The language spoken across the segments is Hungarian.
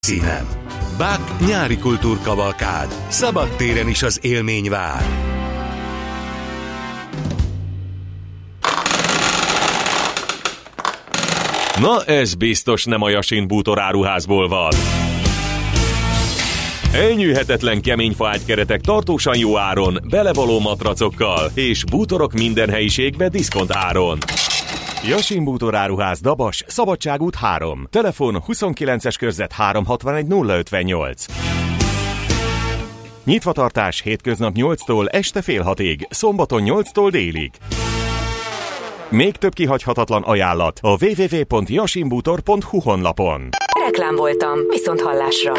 Színen. BAK nyári kultúrkavalkád. Szabadtéren is az élmény vár. Na ez biztos nem a Yasin bútoráruházból van. Elnyűhetetlen kemény faágykeretek tartósan jó áron, belevaló matracokkal és bútorok minden helyiségbe diszkont áron. Yasin bútoráruház, Dabas, Szabadságút 3. Telefon 29-es körzet 361 058. Nyitvatartás hétköznap 8-tól este fél 6-ig, szombaton 8-tól délig. Még több kihagyhatatlan ajánlat a www.yasinbútor.hu honlapon. Reklám voltam, viszont hallásra.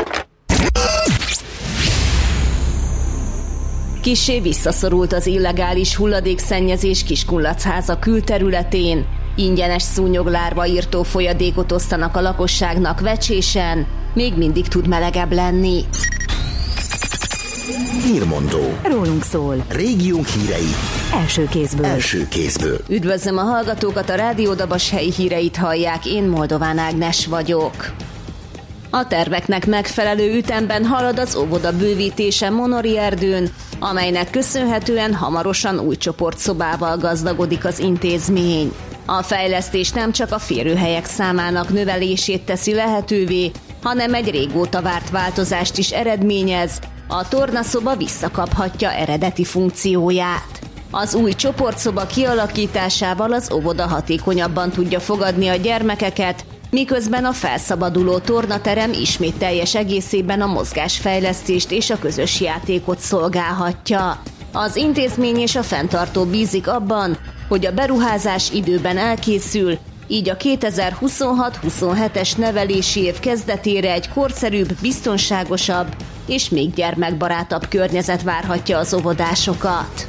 Kissé visszaszorult az illegális hulladékszennyezés Kiskunlachháza külterületén. Ingyenes szúnyoglárva írtó folyadékot osztanak a lakosságnak Vecsésen. Még mindig tud melegebb lenni. Hírmondó. Rólunk szól. Régiónk hírei. Első kézből. Üdvözlöm a hallgatókat, a Rádió Dabas helyi híreit hallják, én Moldován Ágnes vagyok. A terveknek megfelelő ütemben halad az óvoda bővítése Monori-erdőn, amelynek köszönhetően hamarosan új csoportszobával gazdagodik az intézmény. A fejlesztés nem csak a férőhelyek számának növelését teszi lehetővé, hanem egy régóta várt változást is eredményez, a tornaszoba visszakaphatja eredeti funkcióját. Az új csoportszoba kialakításával az óvoda hatékonyabban tudja fogadni a gyermekeket, miközben a felszabaduló tornaterem ismét teljes egészében a mozgásfejlesztést és a közös játékot szolgálhatja. Az intézmény és a fenntartó bízik abban, hogy a beruházás időben elkészül, így a 2026-27-es nevelési év kezdetére egy korszerűbb, biztonságosabb és még gyermekbarátabb környezet várhatja az óvodásokat.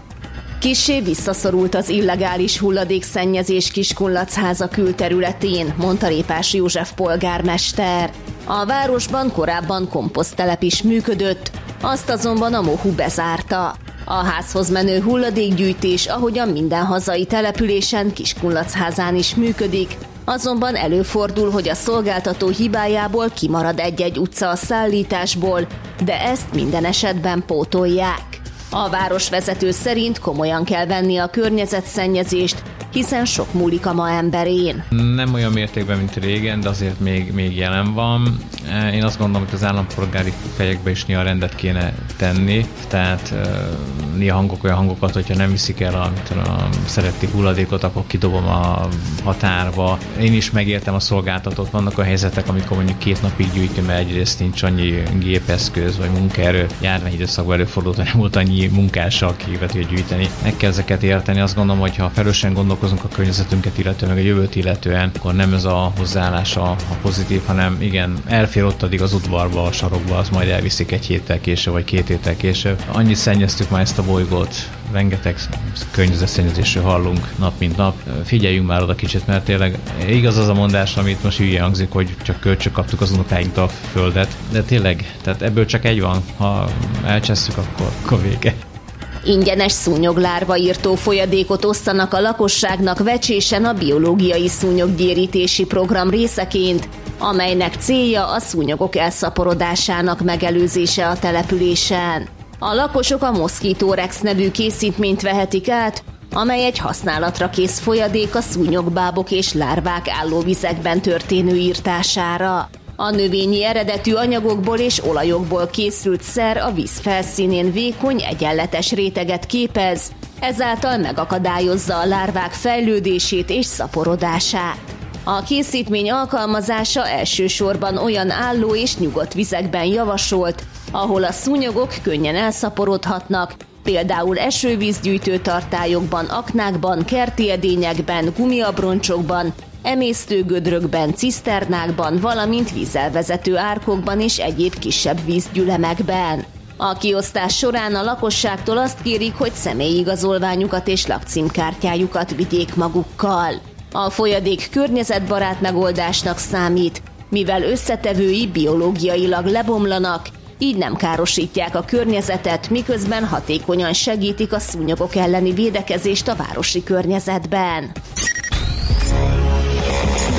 Kissé visszaszorult az illegális hulladékszennyezés Kiskunlachháza külterületén, mondta Répás József polgármester. A városban korábban komposzttelep is működött, azt azonban a MOHU bezárta. A házhoz menő hulladékgyűjtés, ahogyan minden hazai településen, Kiskunlachházán is működik, azonban előfordul, hogy a szolgáltató hibájából kimarad egy-egy utca a szállításból, de ezt minden esetben pótolják. A városvezető szerint komolyan kell venni a környezetszennyezést, hiszen sok múlik a ma emberén. Nem olyan mértékben, mint régen, de azért még jelen van. Én azt gondolom, hogy az állampolgári fejekbe is néha rendet kéne tenni, tehát néha olyan hangokat, hogyha nem viszik el a szeretti hulladékot, akkor kidobom a határba. Én is megértem a szolgáltatót, vannak a helyzetek, amikor mondjuk 2 napig gyűjtöm, mert egyrészt nincs annyi gépeszköz vagy munkaerő, járványidőszakban előfordult, hogy nem volt annyi munkása, aki tudja gyűjteni. Meg kell ezeket érteni, azt gondolom, hogy ha felelősen gondolkozunk a környezetünket illetően, meg a jövőt illetően, akkor nem ez a hozzáállás a pozitív, hanem igen, elfér ott addig az udvarba, a sarokba, az majd elviszik 1 héttel később, vagy 2 héttel később. Annyit szennyeztük már ezt a bolygót, rengeteg környezetszennyezésről hallunk nap mint nap. Figyeljünk már oda kicsit, mert tényleg igaz az a mondás, amit most hülye hangzik, hogy csak kölcsön kaptuk az unokáinktól a földet, de tényleg, tehát ebből csak egy van, ha elcsesszük, akkor vége. Ingyenes szúnyoglárva írtó folyadékot osztanak a lakosságnak Vecsésen a biológiai szúnyoggyérítési program részeként, amelynek célja a szúnyogok elszaporodásának megelőzése a településen. A lakosok a Mosquito-Rex nevű készítményt vehetik át, amely egy használatra kész folyadék a szúnyogbábok és lárvák állóvizekben történő írtására. A növényi eredetű anyagokból és olajokból készült szer a víz felszínén vékony, egyenletes réteget képez, ezáltal megakadályozza a lárvák fejlődését és szaporodását. A készítmény alkalmazása elsősorban olyan álló és nyugodt vizekben javasolt, ahol a szúnyogok könnyen elszaporodhatnak, például esővízgyűjtő tartályokban, aknákban, kerti edényekben, gumiabroncsokban, emésztőgödrökben, ciszternákban, valamint vízzelvezető árkokban és egyéb kisebb vízgyülemekben. A kiosztás során a lakosságtól azt kérik, hogy személyigazolványukat és lakcímkártyájukat vigyék magukkal. A folyadék környezetbarát megoldásnak számít, mivel összetevői biológiailag lebomlanak, így nem károsítják a környezetet, miközben hatékonyan segítik a szúnyogok elleni védekezést a városi környezetben. Az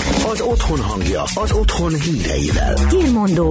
otthon hangja az otthon híreivel. Hírmondó.